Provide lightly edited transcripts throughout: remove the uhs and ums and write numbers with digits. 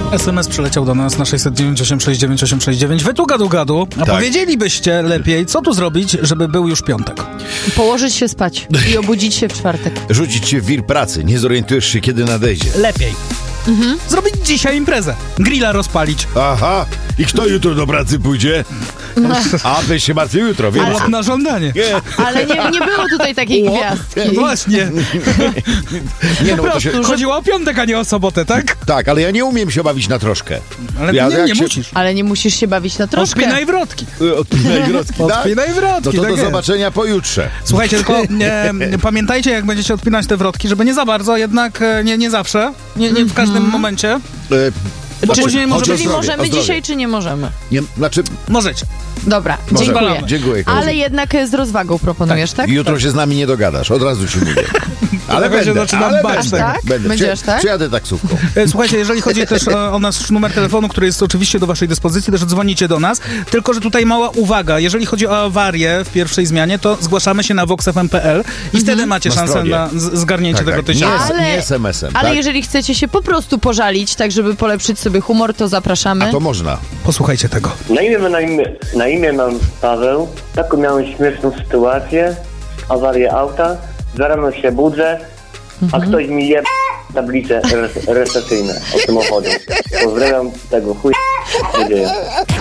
SMS przyleciał do nas na 609 869 869. Wy tu gadu, a Tak. powiedzielibyście lepiej, co tu zrobić, żeby był już piątek. Położyć się spać i obudzić się w czwartek. Rzucić się w wir pracy, nie zorientujesz się, kiedy nadejdzie. Lepiej. Zrobić dzisiaj imprezę. Grilla rozpalić. Aha, i kto jutro do pracy pójdzie? A, wy się martwił jutro, wiem. Urlop na żądanie. Nie, Ale nie było tutaj takiej gwiazdki. No właśnie. nie, no bo to się... Chodziło o piątek, a nie o sobotę, tak? Tak, ale ja nie umiem się bawić na troszkę. Ale Ja nie jak się- musisz. Ale nie musisz się bawić na troszkę. Odpinaj wrotki. Odpinaj wrotki, tak? Odpinaj wrotki, No to tak do jest. zobaczenia pojutrze. Słuchajcie, tylko pamiętajcie, jak będziecie odpinać te wrotki, żeby nie za bardzo, jednak nie zawsze, nie w każdym momencie. Bo później może Czyli być możemy dzisiaj, czy nie możemy? Nie, znaczy, Możecie. Dobra, możemy. dziękuję. Dziękuję, kochani. Ale jednak z rozwagą proponujesz, tak? Jutro się z nami nie dogadasz, od razu ci mówię. Ale Trochę się będę, zaczynam ale bać będę. tego. Tak? Będę. Będziesz, tak? Przyjadę taksówką. Słuchajcie, jeżeli chodzi też o nasz numer telefonu, który jest oczywiście do waszej dyspozycji, też dzwonicie do nas, tylko że tutaj mała uwaga, jeżeli chodzi o awarię w pierwszej zmianie, to zgłaszamy się na voxfm.pl i wtedy macie Na szansę stronie. na zgarnięcie tego Nie, tysiąca. Ale- nie SMS-em, Ale tak? jeżeli chcecie się po prostu pożalić, tak żeby polepszyć sobie humor, to zapraszamy. A to można. Posłuchajcie tego. Na imię mam Paweł. Taką miałem śmieszną sytuację. Awarię auta. Za rano się budzę, a ktoś mi je tablice rejestracyjne od samochodu. Pozdrawiam tego chuj nadzieję.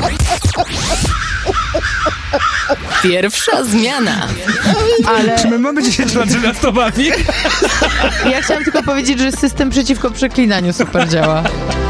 Pierwsza zmiana. Ale Czy my mamy 10 lat, że nas to bawi? ja chciałam tylko powiedzieć, że system przeciwko przeklinaniu super działa.